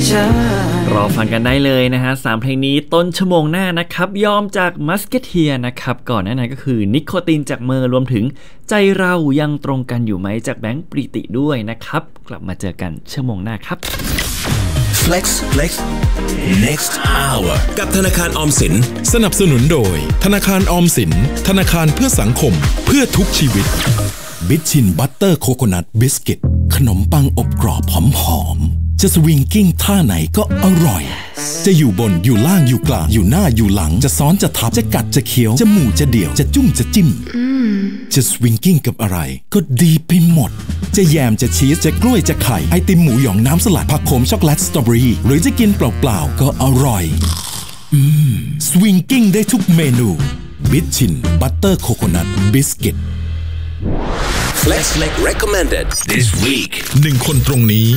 รอฟังกันได้เลยนะฮะ3เพลงนี้ต้นชั่วโมงหน้านะครับยอมจากมัสเกเทียนะครับก่อนหน้านั้นก็คือนิโคตินจากเมอร์รวมถึงใจเรายังตรงกันอยู่ไหมจากแบงค์ปริติด้วยนะครับกลับมาเจอกันชั่วโมงหน้าครับ Flex Next Hour กับธนาคารออมสินสนับสนุนโดยธนาคารออมสินธนาคารเพื่อสังคมเพื่อทุกชีวิตบิชชินบัตเตอร์โคโคนัทบิสกิตขนมปังอบกรอบหอมๆจะสวิงกิ้งท่าไหนก็อร่อยจะอยู่บนอยู่ล่างอยู่กลางอยู่หน้าอยู่หลังจะซ้อนจะทับจะกัดจะเคี้ยวจะหมู่จะเดี่ยวจะจุ้มจะจิ้มจะสวิงกิ้งกับอะไรก็ดีไปหมดจะแยมจะชีสจะกล้วยจะไข่ไอติมหมูหยองน้ำสลัดผักโขมช็อกโกแลตสตรอเบอรี่หรือจะกินเปล่าๆก็อร่อยสวิงกิ้งได้ทุกเมนูบิชชินบัตเตอร์โคโคนัทบิสกิต Flex Recommended this week 1 คนตรงนี้